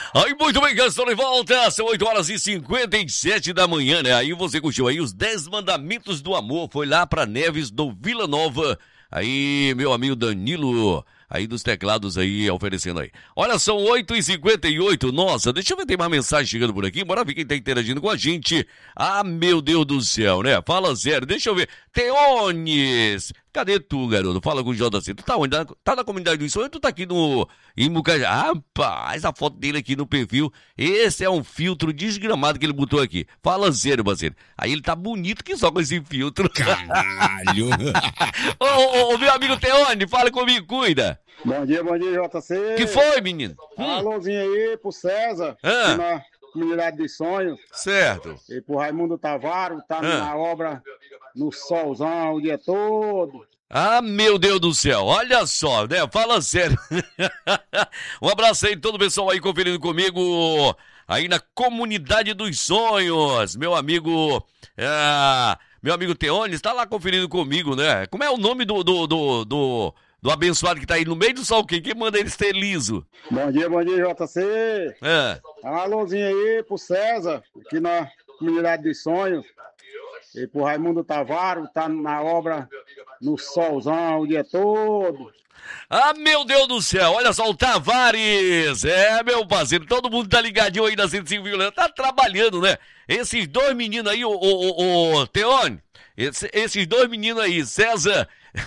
Aí, muito bem, estou de volta. São 8h57 da manhã, né? Aí você curtiu aí os 10 mandamentos do amor. Foi lá pra Neves do Vila Nova. Aí, meu amigo Danilo, aí dos teclados aí, oferecendo aí. Olha, são 8h58. Nossa, deixa eu ver, tem mais mensagem chegando por aqui. Bora ver quem tá interagindo com a gente. Ah, meu Deus do céu, né? Fala sério, deixa eu ver. Teones, cadê tu, garoto? Fala com o JC. Tu tá onde? Tá na comunidade do sonho ou tu tá aqui no Imucajá? Rapaz, a foto dele aqui no perfil. Esse é um filtro desgramado que ele botou aqui. Fala sério, parceiro. Aí ele tá bonito que só com esse filtro. Caralho. Ô, meu amigo Teone, fala comigo, cuida. Bom dia, JC. Que foi, menino? Alôzinho aí pro César, aqui na comunidade de sonhos. Certo. E pro Raimundo Tavaro, tá na obra no solzão o dia todo. Ah, meu Deus do céu, olha só, né? Fala sério. Um abraço aí, todo o pessoal aí conferindo comigo, aí na Comunidade dos Sonhos. Meu amigo Teone está lá conferindo comigo, né? Como é o nome do abençoado que tá aí no meio do sol? Quem manda ele ser liso? Bom dia, JC. Alôzinho aí pro César, aqui na comunidade dos sonhos. E pro Raimundo Tavaro, tá na obra no solzão o dia todo. Ah, meu Deus do céu, olha só, o Tavares, meu parceiro, todo mundo tá ligadinho aí na 105,1, tá trabalhando, né? Esses dois meninos aí, o Teone, esses dois meninos aí, César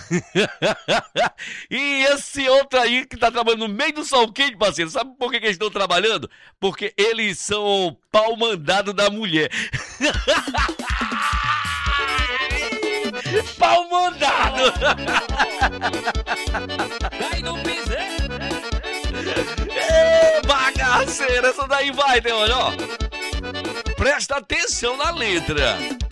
e esse outro aí que tá trabalhando no meio do sol quente, parceiro, sabe por que eles estão trabalhando? Porque eles são pau mandado da mulher. Pau mandado! Bagaceira, essa daí vai, Teone, ó. Presta atenção na letra.